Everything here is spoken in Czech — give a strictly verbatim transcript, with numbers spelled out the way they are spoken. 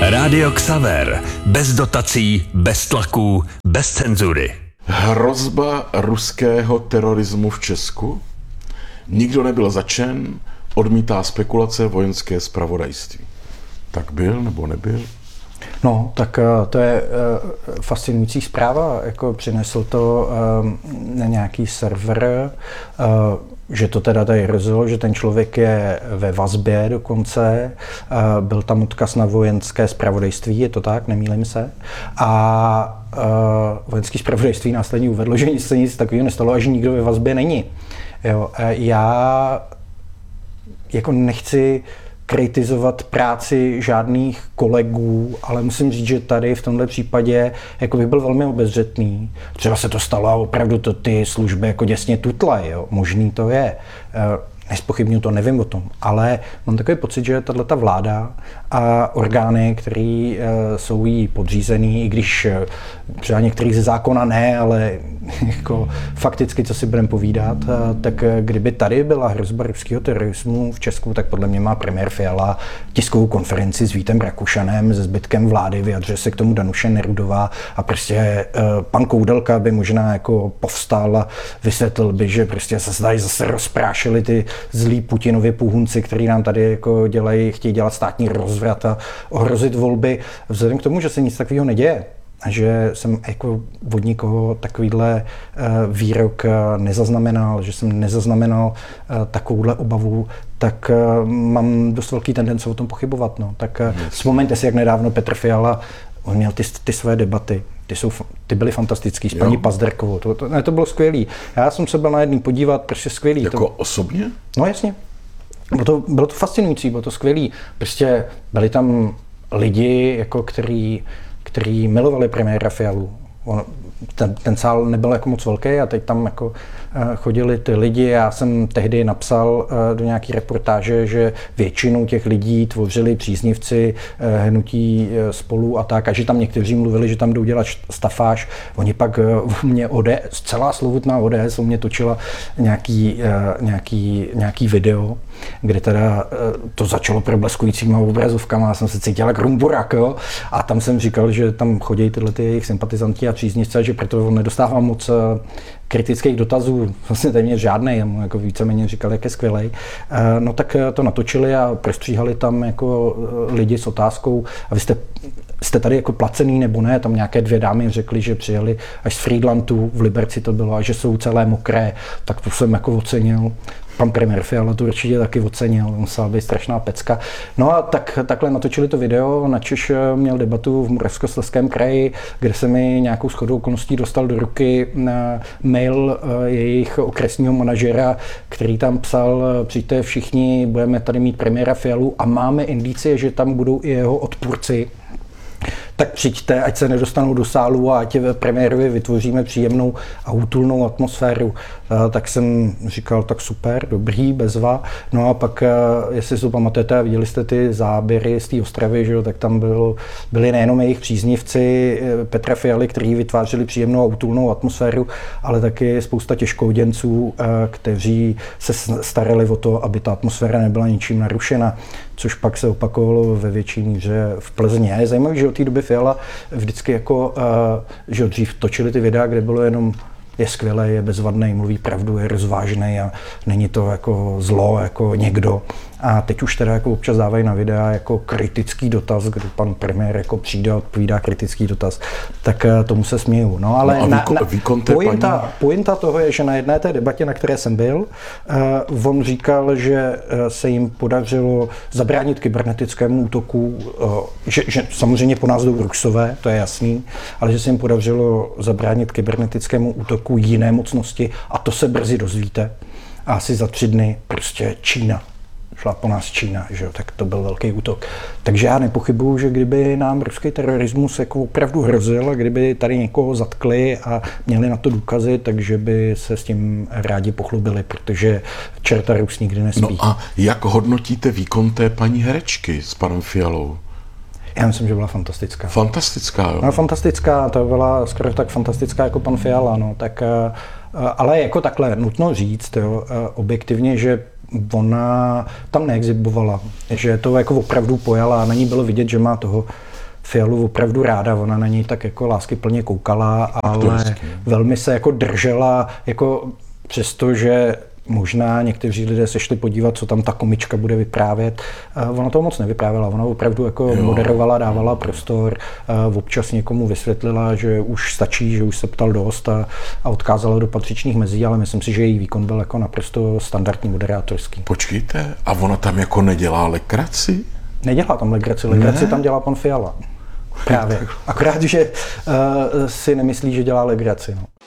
Rádio Xaver. Bez dotací, bez tlaků, bez cenzury. Hrozba ruského terorismu v Česku? Nikdo nebyl zatčen, odmítá spekulace vojenské zpravodajství. Tak byl nebo nebyl? No, tak to je fascinující zpráva. Jako přinesl to na nějaký server, že to teda tady hrozilo, že ten člověk je ve vazbě dokonce. Byl tam odkaz na vojenské zpravodajství, je to tak, nemýlím se. A vojenské zpravodajství následně uvedlo, že nic se nic takového nestalo a že nikdo ve vazbě není. Jo, já jako nechci kritizovat práci žádných kolegů, ale musím říct, že tady v tomhle případě jako bych byl velmi obezřetný. Třeba se to stalo a opravdu to ty služby jako děsně tutlají, jo. Možný to je. Nespochybnuju to, nevím o tom, ale mám takový pocit, že tato vláda a orgány, které jsou jí podřízený, i když třeba některých ze zákona ne, ale jako fakticky, co si budeme povídat, tak kdyby tady byla hrozba ruského terorismu v Česku, tak podle mě má premiér Fiala tiskovou konferenci s Vítem Rakušanem, se zbytkem vlády, vyjadřuje se k tomu Danuše Nerudová a prostě pan Koudelka by možná jako povstal a vysvětlil by, že prostě se tady zase rozprášili ty zlí Putinovi půhunci, který nám tady jako dělají, chtějí dělat státní rozvrat a ohrozit volby. Vzhledem k tomu, že se nic takového neděje, a že jsem jako od nikoho takovýhle výrok nezaznamenal, že jsem nezaznamenal takovouhle obavu, tak mám dost velký tendence o tom pochybovat. No. Tak vzpomeňte si, jak nedávno Petr Fiala, on měl ty, ty své debaty, ty, jsou, ty byly fantastický s paní Pazderkovou, to, to, ne, to bylo skvělý. Já jsem se byl na jedný podívat, prostě skvělý. Jako to, osobně? No jasně. Bylo to, bylo to fascinující, bylo to skvělý. Prostě byli tam lidi, jako který, který milovali premiéra Fialu. On, ten, ten sál nebyl jako moc velký a teď tam jako chodili ty lidi. Já jsem tehdy napsal do nějaký reportáže, že většinu těch lidí tvořili příznivci hnutí Spolu a tak, a že tam někteří mluvili, že tam jdou dělat stafáž. Oni pak o mě O D S, celá slovutná O D S o mě točila nějaký, nějaký, nějaký video, kde teda to začalo probleskujícíma obrazovkama, já jsem se cítil jak Rumburak, jo? A tam jsem říkal, že tam chodí tyhle ty jejich sympatizanti a příznivci, že proto on nedostává moc kritických dotazů, vlastně téměř žádnej, jemu jako víceméně říkali, jak je skvělej. No tak to natočili a prostříhali tam jako lidi s otázkou, a vy jste, jste tady jako placený nebo ne, tam nějaké dvě dámy řekly, že přijeli až z Friedlandu, v Liberci to bylo, a že jsou celé mokré, tak to jsem jako ocenil. Pan premiér Fiala to určitě taky ocenil, musela být strašná pecka. No a tak, takhle natočili to video, načež měl debatu v Moravskoslezském kraji, kde se mi nějakou shodou okolností dostal do ruky mail jejich okresního manažera, který tam psal, přijďte všichni, budeme tady mít premiéra Fialu a máme indicie, že tam budou i jeho odpůrci. Tak přijďte, ať se nedostanou do sálu a ať premiérovi vytvoříme příjemnou a útulnou atmosféru. Tak jsem říkal, tak super, dobrý, bezva. No a pak, jestli si to pamatujete a viděli jste ty záběry z té Ostravy, že jo, tak tam bylo, byli nejenom jejich příznivci Petra Fialy, kteří vytvářeli příjemnou a útulnou atmosféru, ale taky spousta těžkouděnců, kteří se starali o to, aby ta atmosféra nebyla ničím narušena, což pak se opakovalo ve větší míře v Plzni. A je zajímavé, že od té doby Fiala vždycky jako, že dřív točili ty videa, kde bylo jenom je skvělý, je bezvadný, mluví pravdu, je rozvážný a není to jako zlo, jako někdo. A teď už teda jako občas dávají na videa jako kritický dotaz, kdy pan premiér jako přijde a odpovídá kritický dotaz, tak tomu se směju. No ale no na, na, pointa, paní... pointa toho je, že na jedné té debatě, na které jsem byl, uh, on říkal, že se jim podařilo zabránit kybernetickému útoku, uh, že, že samozřejmě po nás jdou Rusové, to je jasný, ale že se jim podařilo zabránit kybernetickému útoku jiné mocnosti a to se brzy dozvíte. A asi za tři dny prostě Čína. Šla po nás Čína, že jo, tak to byl velký útok. Takže já nepochybuju, že kdyby nám ruský terorismus jako opravdu hrozil, kdyby tady někoho zatkli a měli na to důkazy, takže by se s tím rádi pochlubili, protože čerta Rus nikdy nespí. No a jak hodnotíte výkon té paní herečky s panem Fialou? Já myslím, že byla fantastická. Fantastická, jo? No, fantastická, to byla skoro tak fantastická jako pan Fiala, no, tak, ale jako takhle nutno říct, jo, objektivně, že ona tam neexibovala, že to jako opravdu pojala a na ní bylo vidět, že má toho Fialu opravdu ráda, ona na něj tak jako láskyplně koukala, ale hezky, velmi se jako držela, jako přestože možná někteří lidé se šli podívat, co tam ta komička bude vyprávět. Ona toho moc nevyprávěla, ona opravdu jako jo. moderovala, dávala prostor, občas někomu vysvětlila, že už stačí, že už se ptal dost a, a odkázala do patřičných mezí, ale myslím si, že její výkon byl jako naprosto standardní moderátorský. Počkejte, a ona tam jako nedělá legraci? Nedělá tam legraci, legraci ne? Tam dělá pan Fiala. Právě. Akorát, že uh, si nemyslí, že dělá legraci. No.